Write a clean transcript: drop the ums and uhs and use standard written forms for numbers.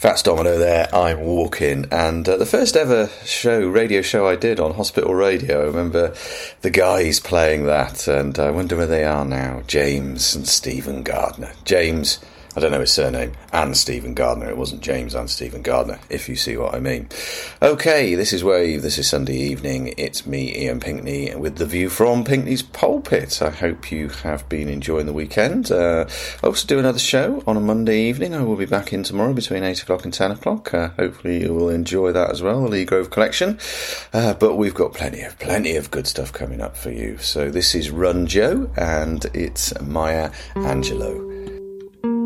Fats Domino there, I'm Walking, and the first ever radio show I did on Hospital Radio. I remember the guys playing that, and I wonder where they are now. James and Stephen Gardner. James, I don't know his surname, and Stephen Gardner. It wasn't James and Stephen Gardner, if you see what I mean. Okay, this is Wave, this is Sunday evening. It's me, Ian Pinkney, with the view from Pinkney's Pulpit. I hope you have been enjoying the weekend. I also do another show on a Monday evening. I will be back in tomorrow between 8 o'clock and 10 o'clock. Hopefully you will enjoy that as well, the Lee Grove Collection. But we've got plenty of good stuff coming up for you. So this is Run Joe, and it's Maya Angelou.